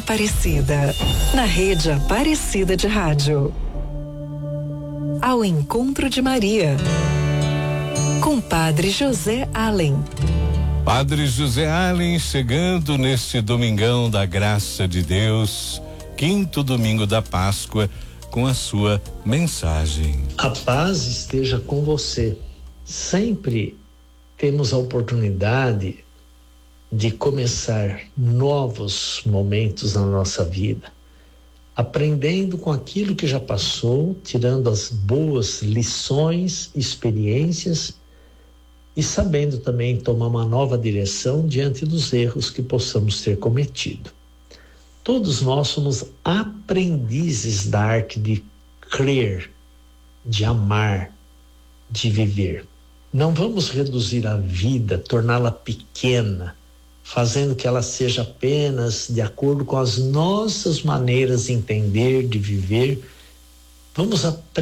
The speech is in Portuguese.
Aparecida, na rede Aparecida de Rádio. Ao encontro de Maria, com Padre José Allen. Padre José Allen chegando neste domingão da graça de Deus, 5º domingo da Páscoa, com a sua mensagem. A paz esteja com você. Sempre temos a oportunidade de começar novos momentos na nossa vida, aprendendo com aquilo que já passou, tirando as boas lições, experiências e sabendo também tomar uma nova direção diante dos erros que possamos ter cometido. Todos nós somos aprendizes da arte de crer, de amar, de viver. Não vamos reduzir a vida, torná-la pequena, fazendo que ela seja apenas de acordo com as nossas maneiras de entender, de viver. Vamos aprender